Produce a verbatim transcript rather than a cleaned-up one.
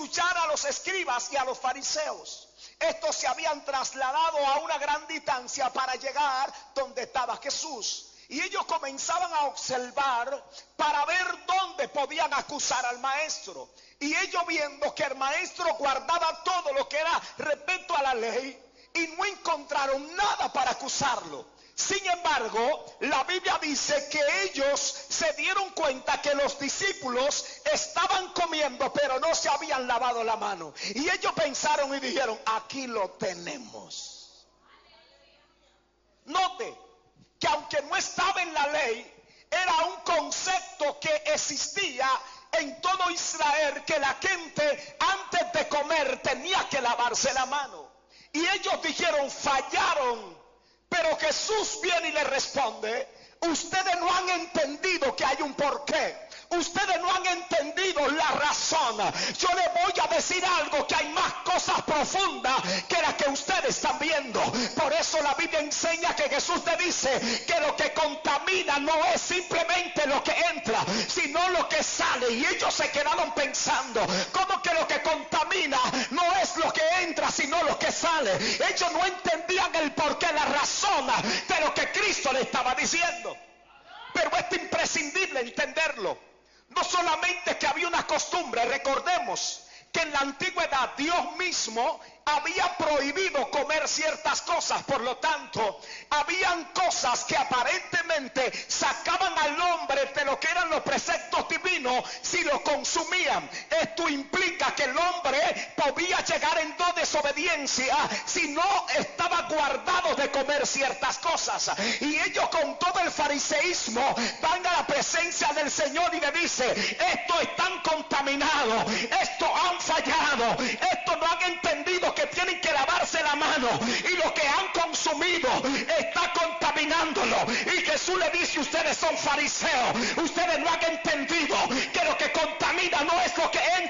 escuchar a los escribas y a los fariseos. Estos se habían trasladado a una gran distancia para llegar donde estaba Jesús. Y ellos comenzaban a observar para ver dónde podían acusar al maestro. Y ellos, viendo que el maestro guardaba todo lo que era respecto a la ley, y no encontraron nada para acusarlo. Sin embargo, la Biblia dice que ellos se dieron cuenta que los discípulos estaban comiendo, pero no se habían lavado la mano. Y ellos pensaron y dijeron: aquí lo tenemos. Note que aunque no estaba en la ley, era un concepto que existía en todo Israel, que la gente antes de comer tenía que lavarse la mano. Y ellos dijeron: fallaron. Pero Jesús viene y le responde: ustedes no han entendido que hay un porqué. Ustedes no han entendido la razón. Yo les voy a decir algo, que hay más cosas profundas que las que ustedes están viendo. Por eso la Biblia enseña que Jesús te dice que lo que contamina no es simplemente lo que entra, sino lo que sale. Y ellos se quedaron pensando: ¿cómo que lo que contamina no es lo que entra, sino lo que sale? Ellos no entendían el porqué, la razón de lo que Cristo le estaba diciendo. Pero es imprescindible entenderlo. No solamente que había una costumbre, recordemos que en la antigüedad Dios mismo había prohibido comer ciertas cosas. Por lo tanto, habían cosas que aparentemente sacaban al hombre de lo que eran los preceptos divinos si lo consumían. Esto implica que el hombre podía llegar en no desobediencia si no estaba guardado de comer ciertas cosas. Y ellos, con todo el fariseísmo, van a la presencia del Señor y le dicen: esto están contaminados, esto han fallado, esto no han entendido que tienen que lavarse la mano, y lo que han consumido está contaminándolo. Y Jesús le dice: ustedes son fariseos, ustedes no han entendido que lo que contamina no es lo que entra,